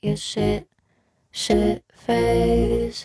your shit face.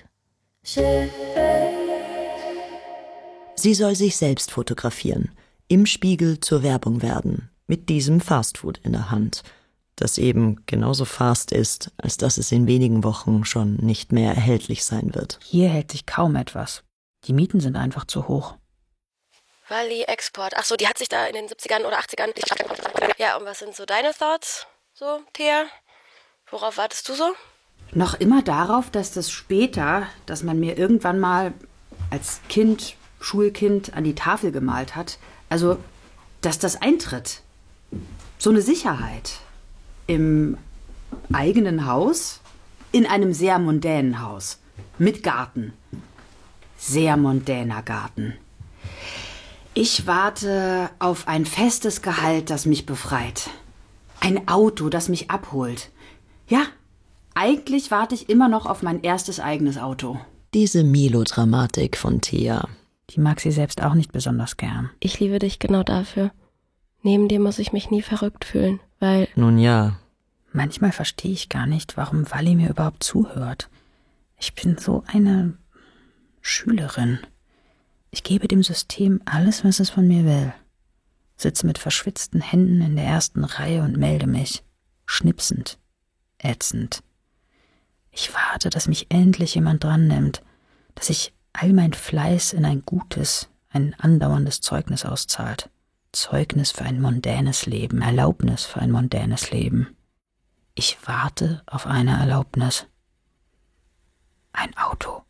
Sie soll sich selbst fotografieren, im Spiegel zur Werbung werden, mit diesem Fastfood in der Hand, das eben genauso fast ist, als dass es in wenigen Wochen schon nicht mehr erhältlich sein wird. Hier hält sich kaum etwas. Die Mieten sind einfach zu hoch. Wally Export. Ach so, die hat sich da in den 70ern oder 80ern... Ja, und was sind so deine Thoughts, so, Thea? Worauf wartest du so? Noch immer darauf, dass man mir irgendwann mal als Kind, Schulkind an die Tafel gemalt hat. Also, dass das eintritt. So eine Sicherheit. Im eigenen Haus, in einem sehr mondänen Haus. Mit Garten. Sehr mondäner Garten. Ich warte auf ein festes Gehalt, das mich befreit. Ein Auto, das mich abholt. Ja, eigentlich warte ich immer noch auf mein erstes eigenes Auto. Diese Melodramatik von Thea. Die mag sie selbst auch nicht besonders gern. Ich liebe dich genau dafür. Neben dir muss ich mich nie verrückt fühlen, weil... Nun ja. Manchmal verstehe ich gar nicht, warum Wally mir überhaupt zuhört. Ich bin so eine Schülerin. Ich gebe dem System alles, was es von mir will. Sitze mit verschwitzten Händen in der ersten Reihe und melde mich. Schnipsend. Ätzend. Ich warte, dass mich endlich jemand dran nimmt, dass sich all mein Fleiß in ein gutes, ein andauerndes Zeugnis auszahlt. Zeugnis für ein mondänes Leben, Erlaubnis für ein mondänes Leben. Ich warte auf eine Erlaubnis. Ein Auto.